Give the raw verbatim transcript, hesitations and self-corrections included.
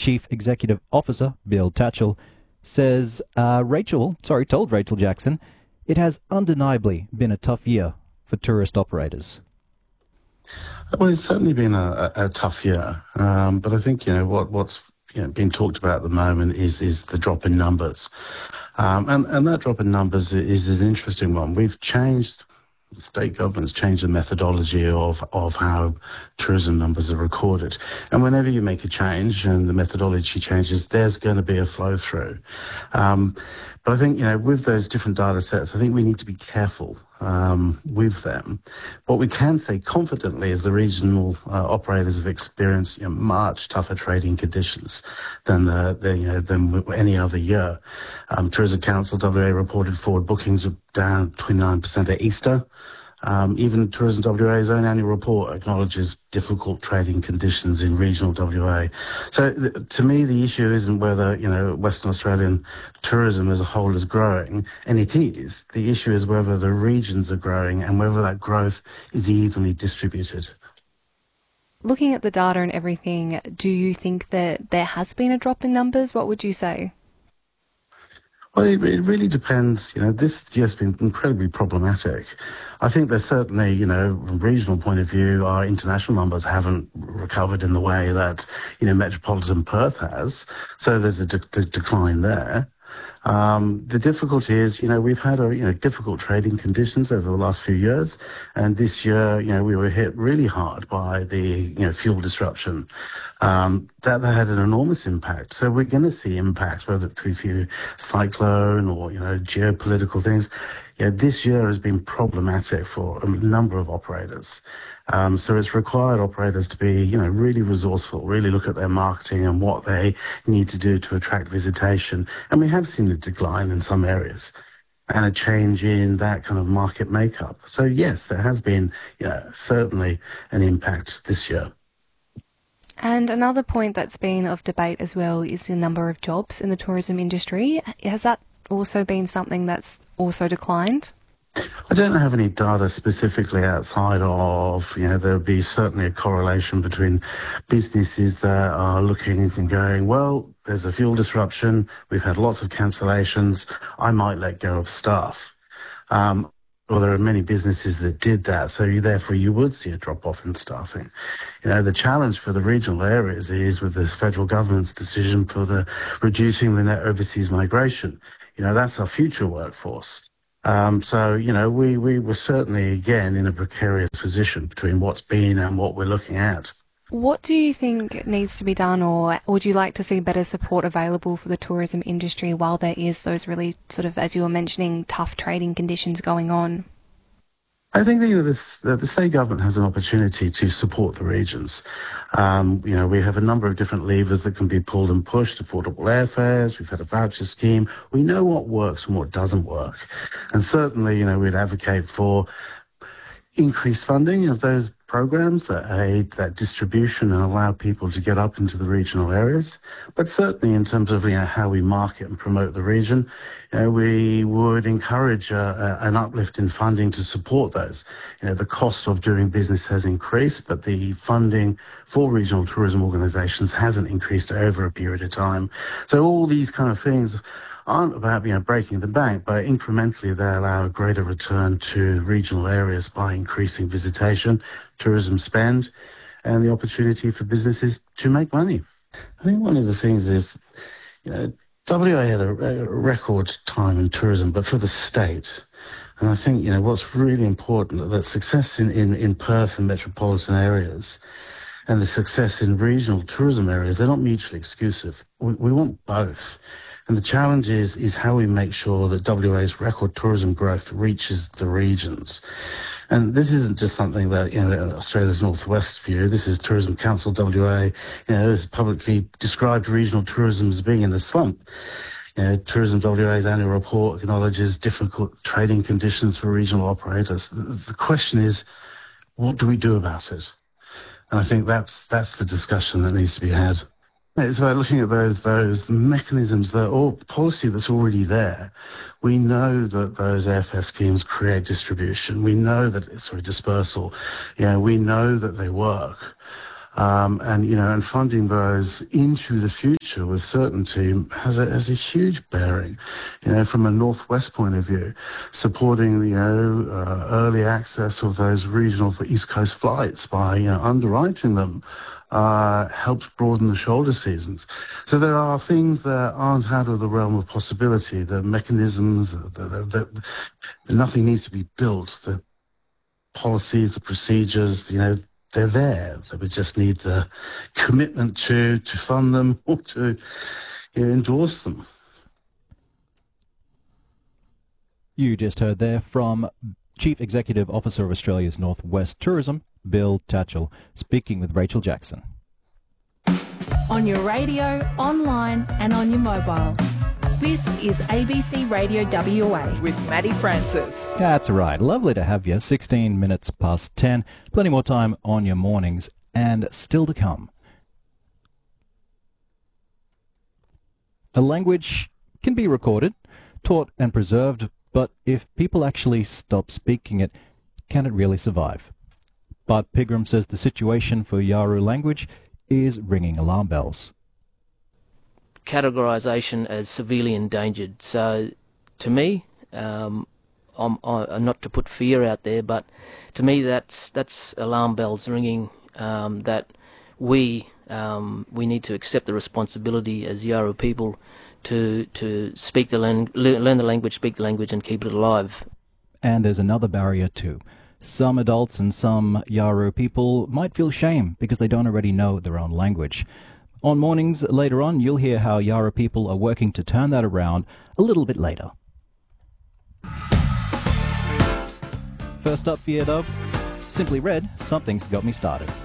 Chief Executive Officer, Bill Tatchell, says uh, Rachel, sorry, told Rachel Jackson, it has undeniably been a tough year for tourist operators. Well, it's certainly been a, a, a tough year, um, but I think, you know, what, what's you know, being talked about at the moment is is the drop in numbers. Um, and, and that drop in numbers is, is an interesting one. We've changed, the state government's changed the methodology of, of how tourism numbers are recorded. And whenever you make a change and the methodology changes, there's going to be a flow through. Um, but I think, you know, with those different data sets, I think we need to be careful um, with them. What we can say confidently is the regional uh, operators have experienced, you know, much tougher trading conditions than the, the you know than any other year. Um, Tourism Council W A reported forward bookings were down twenty-nine percent at Easter. Um, even Tourism W A's own annual report acknowledges difficult trading conditions in regional W A. So th- to me, the issue isn't whether, you know, Western Australian tourism as a whole is growing, and it is. The issue is whether the regions are growing and whether that growth is evenly distributed. Looking at the data and everything, do you think that there has been a drop in numbers? What would you say? Well, it, it really depends. You know, this year's been incredibly problematic. I think there's certainly, you know, from a regional point of view, our international numbers haven't recovered in the way that, you know, metropolitan Perth has. So there's a de- de- decline there. Um, the difficulty is, you know, we've had a, you know, difficult trading conditions over the last few years, and this year, you know, we were hit really hard by the, you know, fuel disruption. Um, that, that had an enormous impact. So we're going to see impacts, whether through cyclone or, you know, geopolitical things. Yeah, this year has been problematic for a number of operators. Um, so it's required operators to be, you know, really resourceful, really look at their marketing and what they need to do to attract visitation. And we have seen a decline in some areas and a change in that kind of market makeup. So yes, there has been, you know, certainly an impact this year. And another point that's been of debate as well is the number of jobs in the tourism industry. Has that also been something that's also declined? I don't have any data specifically outside of, you know, there'll be certainly a correlation between businesses that are looking and going, well, there's a fuel disruption, we've had lots of cancellations, I might let go of staff. Um, well, there are many businesses that did that, so you, therefore you would see a drop-off in staffing. You know, the challenge for the regional areas is with the federal government's decision for the reducing the net overseas migration. You know, that's our future workforce. Um, so, you know, we, we were certainly, again, in a precarious position between what's been and what we're looking at. What do you think needs to be done, or would you like to see better support available for the tourism industry while there is those really sort of, as you were mentioning, tough trading conditions going on? I think that, you know, this, uh, the state government has an opportunity to support the regions. Um, you know, we have a number of different levers that can be pulled and pushed, affordable airfares, we've had a voucher scheme. We know what works and what doesn't work. And certainly, you know, we'd advocate for increased funding of those programs that aid that distribution and allow people to get up into the regional areas. But certainly in terms of, you know, how we market and promote the region, you know, we would encourage uh, an uplift in funding to support those. You know, the cost of doing business has increased, but the funding for regional tourism organisations hasn't increased over a period of time. So all these kind of things aren't about, you know, breaking the bank, but incrementally they allow a greater return to regional areas by increasing visitation, tourism spend, and the opportunity for businesses to make money. I think one of the things is, you know, W A had a, a record time in tourism, but for the state. And I think, you know, what's really important, that success in, in, in Perth and metropolitan areas and the success in regional tourism areas, they're not mutually exclusive. We, we want both. And the challenge is, is how we make sure that W A's record tourism growth reaches the regions. And this isn't just something that, you know, Australia's Northwest view. This is Tourism Council W A, you know, has publicly described regional tourism as being in a slump. You know, Tourism W A's annual report acknowledges difficult trading conditions for regional operators. The, the question is, what do we do about it? And I think that's that's the discussion that needs to be had. It's about looking at those those mechanisms, that or policy that's already there. We know that those airfare schemes create distribution. We know that, sorry, dispersal. You know, we know that they work. Um, and, you know, and funding those into the future with certainty has a, has a huge bearing, you know, from a Northwest point of view, supporting, you know, uh, early access of those regional for East Coast flights by, you know, underwriting them. Uh, helps broaden the shoulder seasons. So there are things that aren't out of the realm of possibility. The mechanisms, the, the, the, the, nothing needs to be built. The policies, the procedures, you know, they're there. So we just need the commitment to to fund them or to, you know, endorse them. You just heard there from Chief Executive Officer of Australia's Northwest Tourism, Bill Tatchell, speaking with Rachel Jackson. On your radio, online and on your mobile. This is A B C Radio W A. With Maddie Francis. That's right. Lovely to have you. sixteen minutes past ten. Plenty more time on your mornings and still to come. A language can be recorded, taught and preserved, but if people actually stop speaking it, can it really survive? Bart Pigram says the situation for Yawuru language is ringing alarm bells. Categorisation as severely endangered. So, to me, um, I'm, I'm not to put fear out there, but to me that's that's alarm bells ringing. Um, that we um, we need to accept the responsibility as Yawuru people to to speak the lang- learn the language, speak the language, and keep it alive. And there's another barrier too. Some adults and some Yawuru people might feel shame because they don't already know their own language. On mornings later on, you'll hear how Yawuru people are working to turn that around a little bit later. First up for you though, Simply Red, Something's Got Me Started.